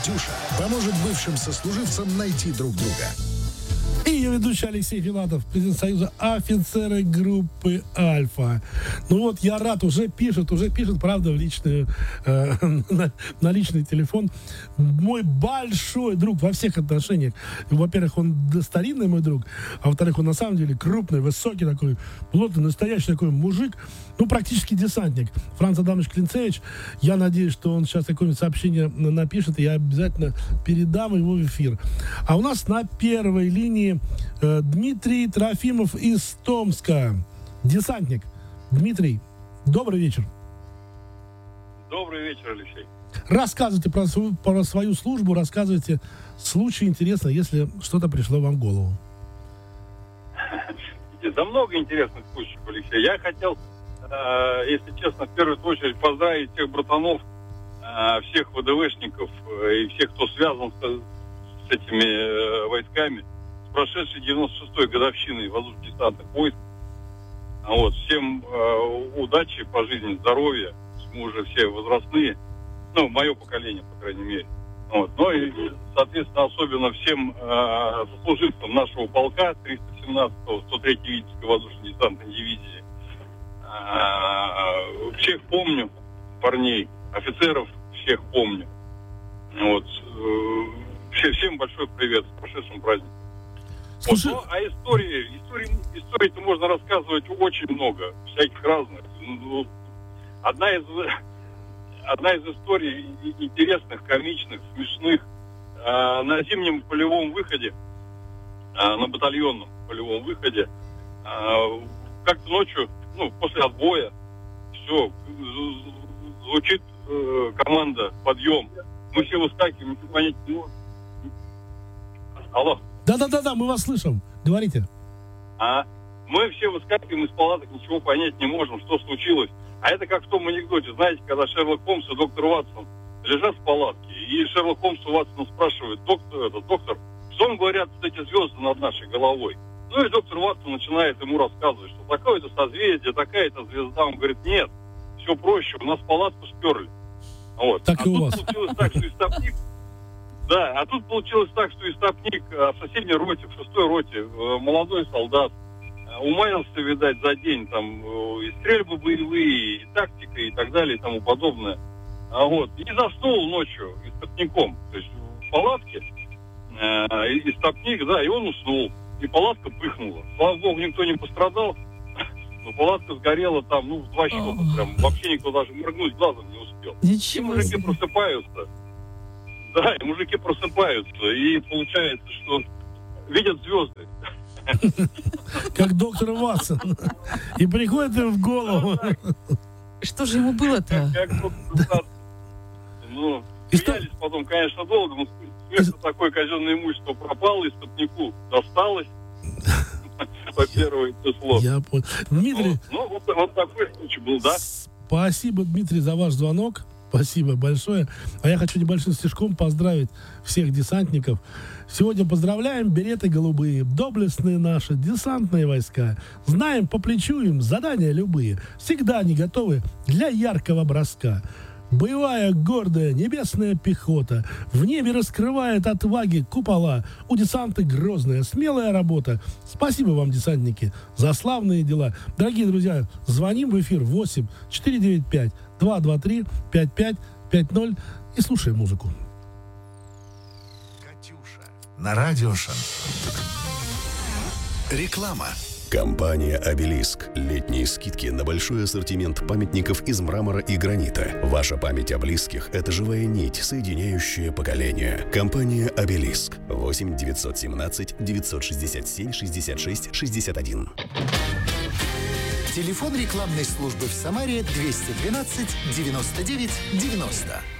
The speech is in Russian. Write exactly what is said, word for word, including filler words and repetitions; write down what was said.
«Катюша» поможет бывшим сослуживцам найти друг друга. И я ведущий Алексей Филатов, президент Союза офицеры группы «Альфа». Ну вот, я рад, уже пишет, уже пишет, правда, в личную, э, на, на личный телефон. Мой большой друг во всех отношениях. Во-первых, он старинный мой друг, а во-вторых, он на самом деле крупный, высокий такой, плотный, настоящий такой мужик, ну, практически десантник. Франц Адамович Клинцевич. Я надеюсь, что он сейчас какое-нибудь сообщение напишет, и я обязательно передам его в эфир. А у нас на первой линии э, Дмитрий Трофимов из Томска. Десантник. Дмитрий, добрый вечер. Добрый вечер, Алексей. Рассказывайте про свою, про свою службу, рассказывайте случай, интересно, если что-то пришло вам в голову. Да много интересных случаев, Алексей. Я хотел, э, если честно, в первую очередь поздравить всех братанов, э, всех ВДВшников э, и всех, кто связан с, с этими э, войсками, с прошедшей девяносто шестой годовщиной воздушно-десантных войск. Вот, всем э, удачи по жизни, здоровья. Мы уже все возрастные, ну, мое поколение, по крайней мере. Вот. Ну и, соответственно, особенно всем э, сослуживцам нашего полка триста семнадцатого сто третьей Витебской воздушно-десантной дивизии. Э, всех помню, парней, офицеров всех помню. Вот. Э, всем большой привет с прошедшим праздником. Слушай... Вот, ну, а истории, истории, истории-то можно рассказывать очень много, всяких разных. Ну, одна из... Одна из историй интересных, комичных, смешных. Э, на зимнем полевом выходе, э, на батальонном полевом выходе, э, как-то ночью, ну, после отбоя, все, звучит э, команда «Подъем». Мы все выскакиваем, ничего понять не можем. Алло. Да-да-да, мы вас слышим. Говорите. А, мы все выскакиваем из палаток, ничего понять не можем, что случилось. А это как в том анекдоте, знаете, когда Шерлок Холмс и доктор Ватсон лежат в палатке, и Шерлок Холмс у Ватсона спрашивает: доктор, это, доктор, что вам говорят эти звезды над нашей головой? Ну и доктор Ватсон начинает ему рассказывать, что такое-то созвездие, такая-то звезда. Он говорит: нет, все проще, у нас палатку сперли. Вот. Так а и у тут вас. получилось так, что истопник... Да, а тут получилось так, что истопник в соседней роте, в шестой роте, молодой солдат, умаялся, видать, за день, там, и стрельбы боевые, и тактика, и так далее, и тому подобное. А вот, и заснул ночью истопником, то есть в палатке, э, истопник, да, и он уснул, и палатка пыхнула. Слава богу, никто не пострадал, но палатка сгорела там, ну, в два счета, прям, вообще никто даже моргнуть глазом не успел. Ничего и мужики себе. просыпаются, да, и мужики просыпаются, и получается, что видят звезды. Как доктор Ватсон. И приходит им в голову. Что же ему было-то? Как, как доктор, ну, смеялись потом, конечно, долго, но вместо такое казенное имущество пропало, истопнику досталось по первое число. Я понял. Дмитрий. Ну, вот, вот такой случай был, да? Спасибо, Дмитрий, за ваш звонок. Спасибо большое. А я хочу небольшим стишком поздравить всех десантников. Сегодня поздравляем береты голубые, доблестные наши десантные войска. Знаем, по плечу им задания любые. Всегда они готовы для яркого броска. Боевая, гордая, небесная пехота в небе раскрывает отваги купола. У десанта грозная, смелая работа. Спасибо вам, десантники, за славные дела. Дорогие друзья, звоним в эфир восемь четыре девять пять два два три пять пять пять ноль и слушаем музыку. «Катюша» на радио Шансон. Реклама. Компания «Обелиск». Летние скидки на большой ассортимент памятников из мрамора и гранита. Ваша память о близких – это живая нить, соединяющая поколения. Компания «Обелиск». восемь девятьсот семнадцать девятьсот шестьдесят семь шестьдесят шесть шестьдесят один. Телефон рекламной службы в Самаре двести двенадцать девяносто девять девяносто.